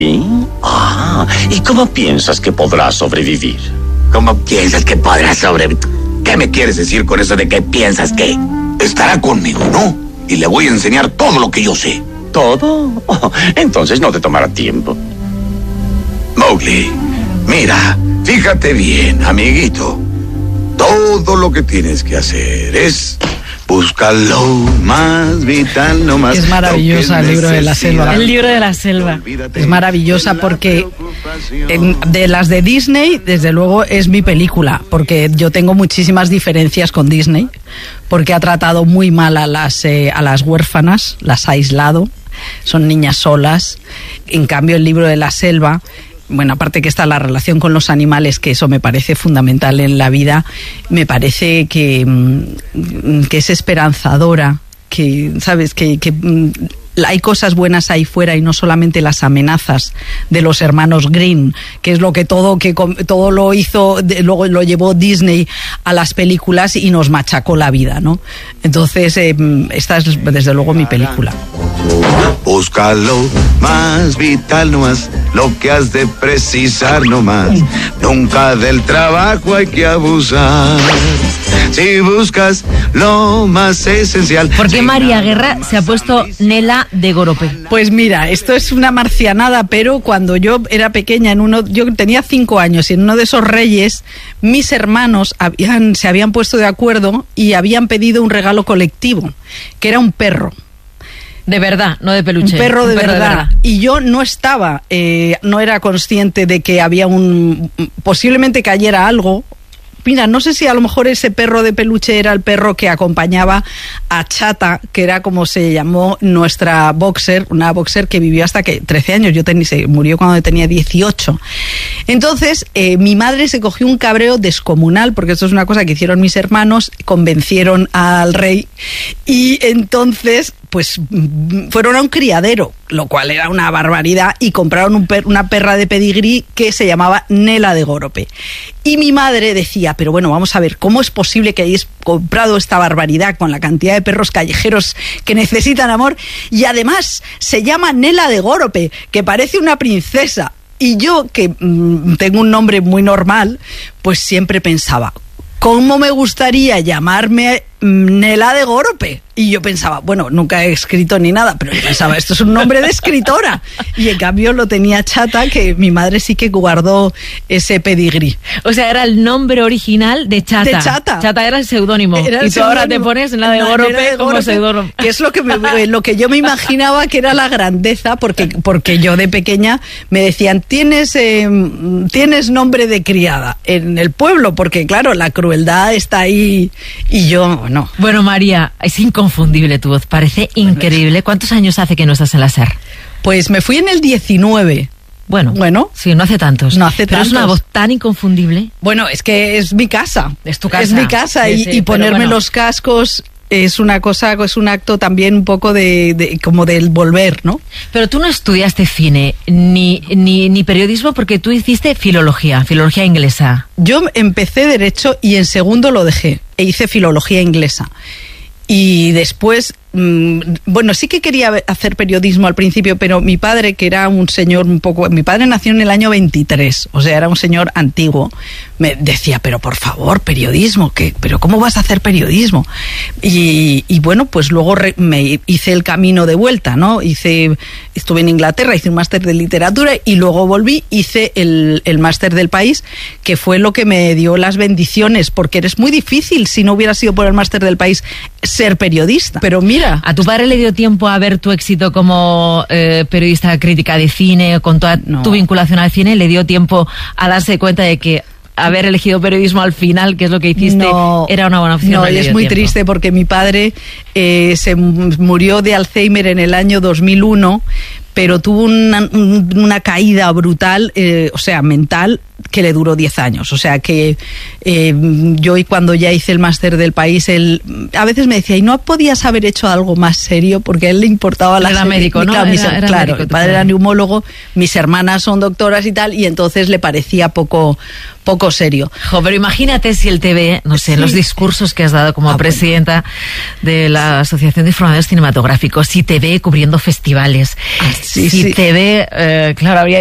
¿Sí? ¿Y cómo piensas que podrás sobrevivir? ¿Cómo piensas que podrás sobrevivir? ¿Qué me quieres decir con eso de que piensas que estará conmigo, no? Y le voy a enseñar todo lo que yo sé. ¿Todo? Entonces no te tomará tiempo. Mowgli, mira, fíjate bien, amiguito. Todo lo que tienes que hacer es buscar lo más vital, no más. Es maravillosa el libro de la selva. El libro de la selva. Es maravillosa porque de las de Disney, desde luego, es mi película, porque yo tengo muchísimas diferencias con Disney, porque ha tratado muy mal a las huérfanas, las ha aislado, son niñas solas. En cambio, el libro de la selva, bueno, aparte que está la relación con los animales, que eso me parece fundamental en la vida, me parece que es esperanzadora, que, ¿sabes?, que hay cosas buenas ahí fuera y no solamente las amenazas de los hermanos Green, que es lo que todo lo hizo, luego lo llevó Disney a las películas y nos machacó la vida, ¿no? Entonces, esta es desde luego mi película. Busca lo más vital, no más lo que has de precisar, no más. Nunca del trabajo hay que abusar. Si buscas lo más esencial. ¿Por qué María Guerra se ha puesto Nela de Gorope? Pues mira, esto es una marcianada, pero cuando yo era pequeña, yo tenía 5 años y en uno de esos reyes, mis hermanos se habían puesto de acuerdo y habían pedido un regalo colectivo, que era un perro. De verdad, no de peluche. Un perro de verdad. Y yo no estaba, no era consciente de que había posiblemente cayera algo. Mira, no sé si a lo mejor ese perro de peluche era el perro que acompañaba a Chata, que era como se llamó nuestra boxer, una boxer que vivió hasta que 13 años, se murió cuando tenía 18. Entonces, mi madre se cogió un cabreo descomunal, porque esto es una cosa que hicieron mis hermanos, convencieron al rey, y entonces pues fueron a un criadero, lo cual era una barbaridad, y compraron una perra de pedigrí que se llamaba Nela de Gorope. Y mi madre decía, pero bueno, vamos a ver, ¿cómo es posible que hayáis comprado esta barbaridad con la cantidad de perros callejeros que necesitan amor? Y además se llama Nela de Gorope, que parece una princesa. Y yo, que tengo un nombre muy normal, pues siempre pensaba, ¿cómo me gustaría llamarme Nela de Gorope? Y yo pensaba, bueno, nunca he escrito ni nada, pero yo pensaba, esto es un nombre de escritora. Y en cambio lo tenía Chata, que mi madre sí que guardó ese pedigrí. O sea, era el nombre original de Chata. De Chata. Chata era el seudónimo. Y tú ahora te pones Nela de Gorope como seudónimo. Que es lo que yo me imaginaba que era la grandeza, porque yo de pequeña me decían, tienes nombre de criada en el pueblo, porque claro, la crueldad está ahí y yo no. Bueno, María, es inconfundible tu voz, parece increíble. ¿Cuántos años hace que no estás en la SER? Pues me fui en el 19. Bueno. Sí, no hace tantos. No hace pero tantos. Es una voz tan inconfundible. Bueno, es que es mi casa. Es tu casa. Es mi casa, sí, y ponerme los cascos es una cosa, es un acto también un poco como del volver, ¿no? Pero tú no estudiaste cine ni periodismo, porque tú hiciste filología inglesa. Yo empecé Derecho y en segundo lo dejé e hice filología inglesa. Y después, bueno, sí que quería hacer periodismo al principio, pero mi padre, que era un señor mi padre nació en el año 23, o sea, era un señor antiguo, me decía, pero por favor, periodismo, pero ¿cómo vas a hacer periodismo? Y bueno, pues luego me hice el camino de vuelta, ¿no? Estuve en Inglaterra, hice un máster de literatura y luego volví, hice el máster del País, que fue lo que me dio las bendiciones, porque eres muy difícil, si no hubiera sido por el máster del País, ser periodista. Pero mira, ¿a tu padre le dio tiempo a ver tu éxito como periodista crítica de cine, con toda tu vinculación al cine? ¿Le dio tiempo a darse cuenta de que haber elegido periodismo al final, que es lo que hiciste, era una buena opción? No, y es muy triste porque mi padre se murió de Alzheimer en el año 2001, pero tuvo una caída brutal, o sea, mental, que le duró 10 años. O sea que yo, y cuando ya hice el máster del País, él a veces me decía, ¿y no podías haber hecho algo más serio? Porque a él le importaba la... Era médico, ¿no? Claro, médico, el padre era neumólogo, mis hermanas son doctoras y tal, y entonces le parecía poco serio. Pero imagínate si el TV, no sé, los discursos que has dado como presidenta de la Asociación de Informadores Cinematográficos, si te ve cubriendo festivales, si te ve, claro, habría